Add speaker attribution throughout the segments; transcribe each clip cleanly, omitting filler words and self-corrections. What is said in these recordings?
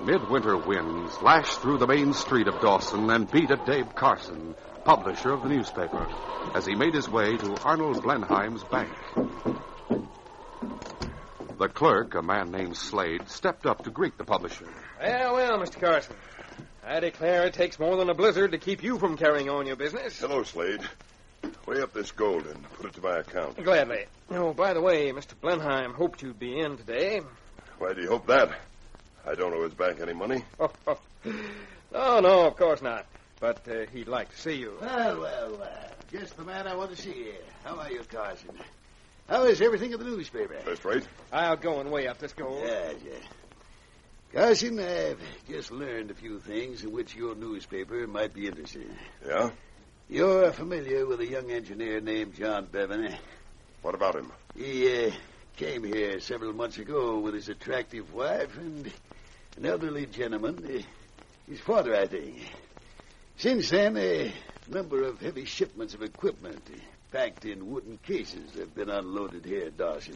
Speaker 1: Midwinter winds lashed through the main street of Dawson and beat at Dave Carson, publisher of the newspaper, as he made his way to Arnold Blenheim's bank. The clerk, a man named Slade, stepped up to greet the publisher.
Speaker 2: Well, Mr. Carson. I declare it takes more than a blizzard to keep you from carrying on your business.
Speaker 3: Hello, Slade. Weigh up this gold and put it to my account.
Speaker 2: Gladly. Oh, by the way, Mr. Blenheim hoped you'd be in today.
Speaker 3: Why do you hope that? I don't owe his bank any money.
Speaker 2: No, of course not. But he'd like to see you.
Speaker 4: Well, just the man I want to see. How are you, Carson? How is everything in the newspaper?
Speaker 3: First rate.
Speaker 2: I'll go and weigh up this gold.
Speaker 4: Yeah. Carson, I've just learned a few things in which your newspaper might be interested.
Speaker 3: Yeah?
Speaker 4: You're familiar with a young engineer named John Bevan.
Speaker 3: What about him?
Speaker 4: He came here several months ago with his attractive wife and an elderly gentleman, his father, I think. Since then, a number of heavy shipments of equipment packed in wooden cases have been unloaded here at Dawson.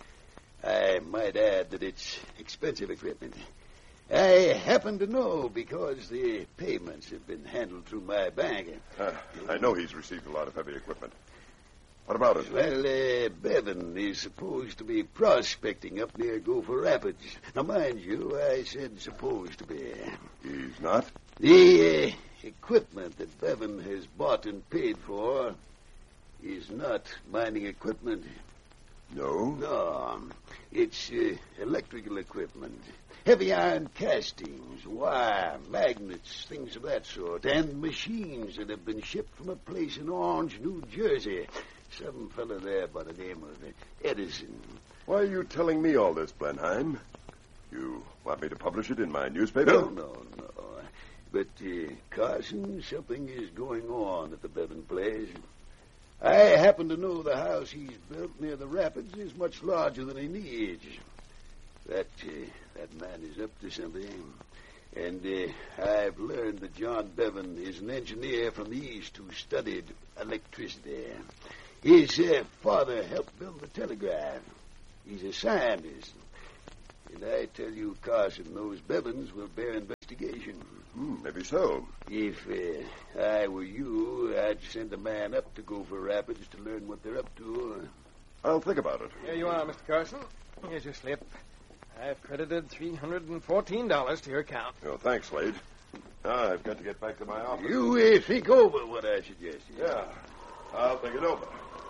Speaker 4: I might add that it's expensive equipment. I happen to know because the payments have been handled through my bank.
Speaker 3: I know he's received a lot of heavy equipment. What about it?
Speaker 4: Well, Bevan is supposed to be prospecting up near Gopher Rapids. Now, mind you, I said supposed to be.
Speaker 3: He's not?
Speaker 4: The equipment that Bevan has bought and paid for is not mining equipment.
Speaker 3: No?
Speaker 4: No. It's electrical equipment. Heavy iron castings, wire, magnets, things of that sort, and machines that have been shipped from a place in Orange, New Jersey. Some fellow there by the name of Edison.
Speaker 3: Why are you telling me all this, Blenheim? You want me to publish it in my newspaper?
Speaker 4: No. But, Carson, something is going on at the Bevan place. I happen to know the house he's built near the rapids is much larger than he needs. That man is up to something. And I've learned that John Bevan is an engineer from the East who studied electricity. His father helped build the telegraph. He's a scientist. And I tell you, Carson, those Bevans will bear investigation.
Speaker 3: Maybe so.
Speaker 4: If I were you, I'd send a man up to Gopher Rapids to learn what they're up to.
Speaker 3: I'll think about it.
Speaker 2: Here you are, Mr. Carson. Here's your slip. I've credited $314 to your account.
Speaker 3: Oh, thanks, Slade. Now I've got to get back to my office.
Speaker 4: You think over what I suggested.
Speaker 3: Yeah, I'll think it over.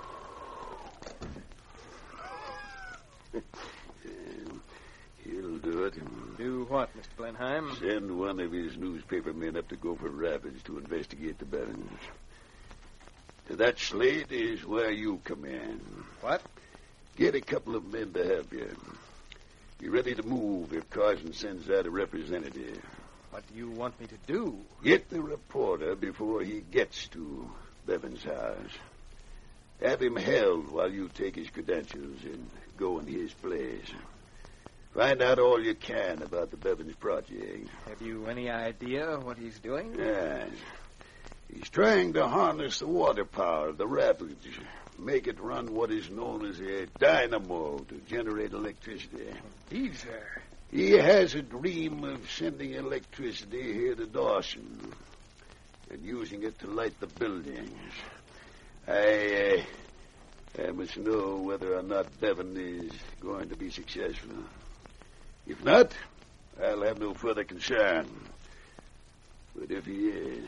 Speaker 4: He'll do it.
Speaker 2: Do what, Mr. Blenheim?
Speaker 4: Send one of his newspaper men up to Gopher Rapids to investigate the Bevans. That, Slade, is where you come in.
Speaker 2: What?
Speaker 4: Get a couple of men to help you. Be ready to move if Carson sends out a representative.
Speaker 2: What do you want me to do?
Speaker 4: Get the reporter before he gets to Bevan's house. Have him held while you take his credentials and go in his place. Find out all you can about the Bevans project.
Speaker 2: Have you any idea what he's doing?
Speaker 4: Yes. He's trying to harness the water power of the rapids. Make it run what is known as a dynamo to generate electricity.
Speaker 2: Indeed, sir.
Speaker 4: He has a dream of sending electricity here to Dawson and using it to light the buildings. I must know whether or not Bevan is going to be successful. If not, I'll have no further concern. But if he is,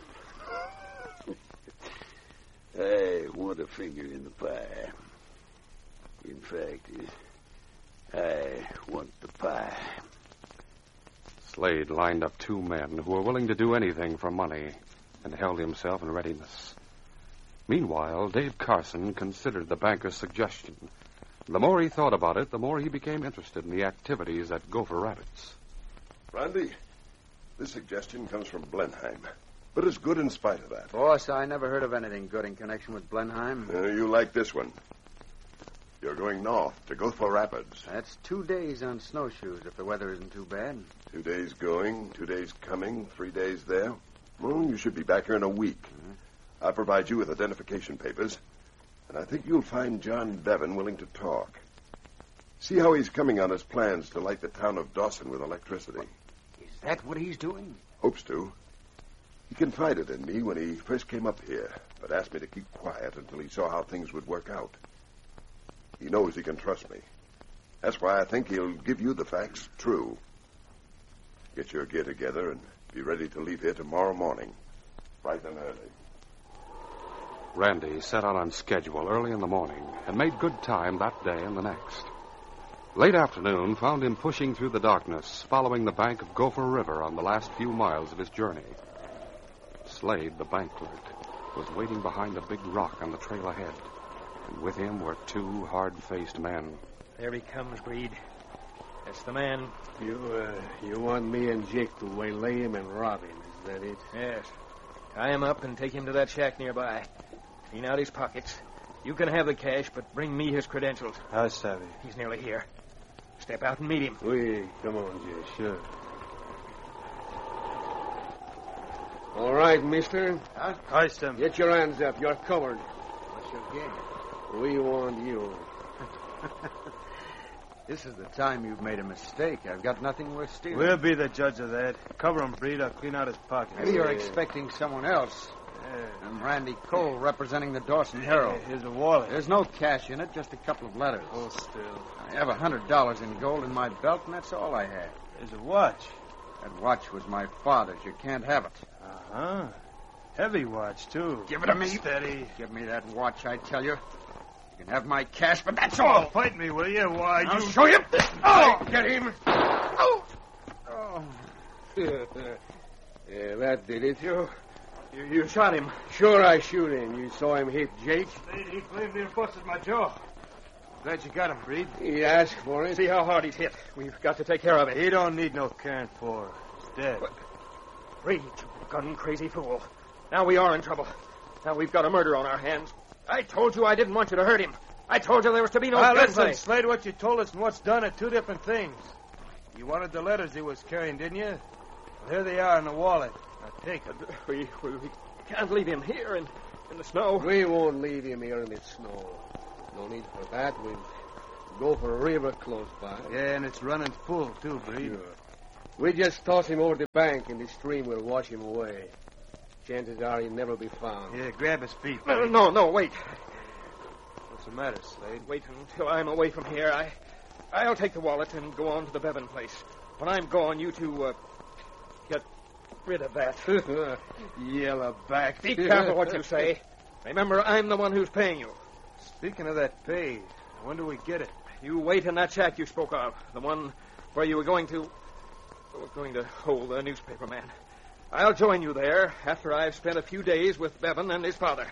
Speaker 4: I want a finger in the pie. In fact, I want the pie.
Speaker 1: Slade lined up two men who were willing to do anything for money and held himself in readiness. Meanwhile, Dave Carson considered the banker's suggestion. The more he thought about it, the more he became interested in the activities at Gopher Rapids.
Speaker 3: Randy, this suggestion comes from Blenheim, but it's good in spite of that.
Speaker 5: Boss, I never heard of anything good in connection with Blenheim.
Speaker 3: You like this one. You're going north to Gopher Rapids.
Speaker 5: That's 2 days on snowshoes if the weather isn't too bad.
Speaker 3: 2 days going, 2 days coming, 3 days there. Well, you should be back here in a week.
Speaker 5: Mm-hmm.
Speaker 3: I'll provide you with identification papers, and I think you'll find John Bevan willing to talk. See how he's coming on his plans to light the town of Dawson with electricity.
Speaker 5: Is that what he's doing?
Speaker 3: Hopes to. He confided in me when he first came up here, but asked me to keep quiet until he saw how things would work out. He knows he can trust me. That's why I think he'll give you the facts true. Get your gear together and be ready to leave here tomorrow morning, bright and early.
Speaker 1: Randy set out on schedule early in the morning and made good time that day and the next. Late afternoon found him pushing through the darkness, following the bank of Gopher River on the last few miles of his journey. Slade, the bank clerk, was waiting behind a big rock on the trail ahead, and with him were two hard-faced men.
Speaker 2: There he comes, Breed. That's the man.
Speaker 6: You want me and Jake to waylay him and rob him, is that it?
Speaker 2: Yes. Tie him up and take him to that shack nearby. Clean out his pockets. You can have the cash, but bring me his credentials.
Speaker 6: How savvy?
Speaker 2: He's nearly here. Step out and meet him.
Speaker 6: Come on, Jay, sure. All right, mister.
Speaker 5: Hoist him.
Speaker 6: Get your hands up. You're covered.
Speaker 5: What's your game?
Speaker 6: We want you.
Speaker 5: This is the time you've made a mistake. I've got nothing worth stealing.
Speaker 7: We'll be the judge of that. Cover him, Breed. I'll clean out his pockets.
Speaker 5: Maybe you're expecting someone else. I'm Randy Cole, representing the Dawson Herald.
Speaker 7: Here's a wallet.
Speaker 5: There's no cash in it, just a couple of letters.
Speaker 7: Oh, still.
Speaker 5: I have $100 in gold in my belt, and that's all I have.
Speaker 7: There's a watch.
Speaker 5: That watch was my father's. You can't have it.
Speaker 7: Uh-huh. Heavy watch, too.
Speaker 5: Give it to me.
Speaker 7: Steady.
Speaker 5: Give me that watch, I tell you. You can have my cash, but that's all.
Speaker 7: Oh, fight me, will you? Why,
Speaker 5: I'll
Speaker 7: you...
Speaker 5: show you.
Speaker 6: Oh, get him. Oh. Yeah, that did it.
Speaker 2: You shot him.
Speaker 6: Sure I shoot him. You saw him hit Jake.
Speaker 7: He claimed he busted my jaw. Glad you got him, Breed.
Speaker 6: He asked for it.
Speaker 2: See how hard he's hit. We've got to take care of it.
Speaker 7: He don't need no caring for. He's dead.
Speaker 2: Breed, you gun-crazy fool. Now we are in trouble. Now we've got a murder on our hands. I told you I didn't want you to hurt him. I told you there was to be no
Speaker 7: listen,
Speaker 2: gunplay.
Speaker 7: Slade, what you told us and what's done are two different things. You wanted the letters he was carrying, didn't you? Well, here they are in the wallet. Now take them.
Speaker 2: We can't leave him here in the snow.
Speaker 6: We won't leave him here in the snow. No need for that. We'll go for a river close by.
Speaker 7: Yeah, and it's running full, too, Breed.
Speaker 6: Sure. We just toss him over the bank, and the stream will wash him away. Chances are he'll never be found.
Speaker 7: Yeah, grab his feet.
Speaker 2: No, wait.
Speaker 7: What's the matter, Slade?
Speaker 2: Wait until I'm away from here. I'll take the wallet and go on to the Bevan place. When I'm gone, you two, get rid of that.
Speaker 6: Yellow back.
Speaker 2: Be careful what you say. Remember, I'm the one who's paying you.
Speaker 7: Speaking of that pay, when do we get it?
Speaker 2: You wait in that shack you spoke of. The one where you were going to hold the newspaper man. I'll join you there after I've spent a few days with Bevan and his father.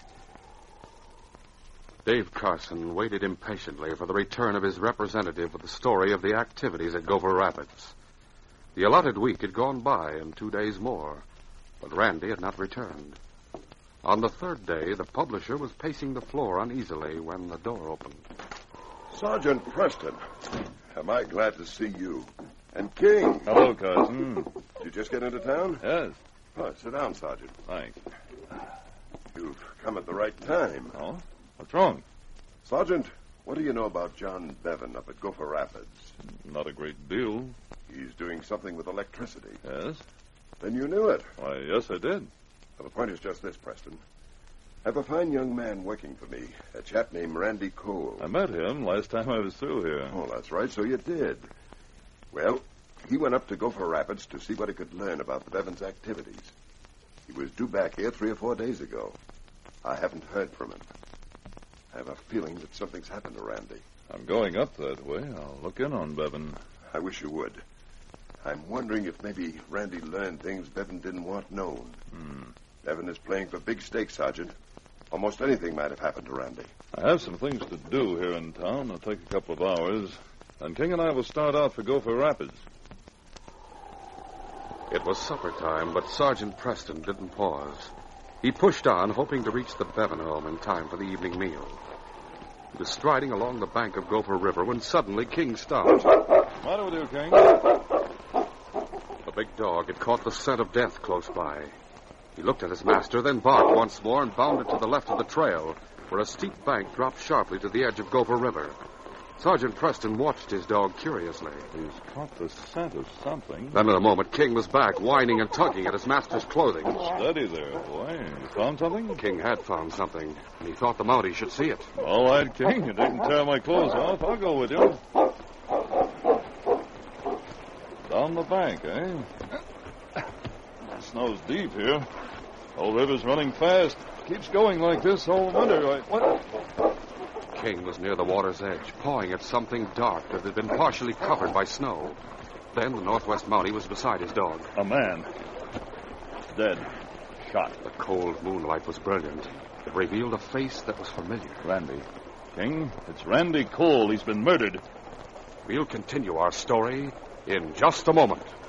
Speaker 1: Dave Carson waited impatiently for the return of his representative with the story of the activities at Gopher Rapids. The allotted week had gone by and 2 days more, but Randy had not returned. On the third day, the publisher was pacing the floor uneasily when the door opened.
Speaker 3: Sergeant Preston, am I glad to see you. And King.
Speaker 8: Hello, Carson.
Speaker 3: Did you just get into town?
Speaker 8: Yes,
Speaker 3: Oh, sit down, Sergeant.
Speaker 8: thanks.
Speaker 3: You've come at the right time.
Speaker 8: Oh? What's wrong?
Speaker 3: Sergeant, what do you know about John Bevan up at Gopher Rapids?
Speaker 8: Not a great deal.
Speaker 3: He's doing something with electricity.
Speaker 8: Yes?
Speaker 3: Then you knew it.
Speaker 8: Why, yes, I did.
Speaker 3: Well, the point is just this, Preston. I have a fine young man working for me, a chap named Randy Cole.
Speaker 8: I met him last time I was through here.
Speaker 3: Oh, that's right, so you did. Well, he went up to Gopher Rapids to see what he could learn about the Bevans' activities. He was due back here 3 or 4 days ago. I haven't heard from him. I have a feeling that something's happened to Randy.
Speaker 8: I'm going up that way. I'll look in on Bevan.
Speaker 3: I wish you would. I'm wondering if maybe Randy learned things Bevan didn't want known. Bevan is playing for big stakes, Sergeant. Almost anything might have happened to Randy.
Speaker 8: I have some things to do here in town. It'll take a couple of hours. And King and I will start out for Gopher Rapids.
Speaker 1: It was supper time, but Sergeant Preston didn't pause. He pushed on, hoping to reach the Bevan home in time for the evening meal. He was striding along the bank of Gopher River when suddenly King stopped.
Speaker 8: What's the matter with you, King?
Speaker 1: The big dog had caught the scent of death close by. He looked at his master, then barked once more and bounded to the left of the trail, where a steep bank dropped sharply to the edge of Gopher River. Sergeant Preston watched his dog curiously.
Speaker 8: He's caught the scent of something.
Speaker 1: Then in a moment, King was back, whining and tugging at his master's clothing.
Speaker 8: Steady there, boy. You found something?
Speaker 1: King had found something, and he thought the Mountie should see it.
Speaker 8: All right, King. You didn't tear my clothes off. I'll go with you. Down the bank, eh? The snow's deep here. Old river's running fast. Keeps going like this all winter. What?
Speaker 1: King was near the water's edge, pawing at something dark that had been partially covered by snow. Then the Northwest Mountie was beside his dog.
Speaker 8: A man. Dead. Shot.
Speaker 1: The cold moonlight was brilliant. It revealed a face that was familiar.
Speaker 8: Randy. King, it's Randy Cole. He's been murdered.
Speaker 1: We'll continue our story in just a moment.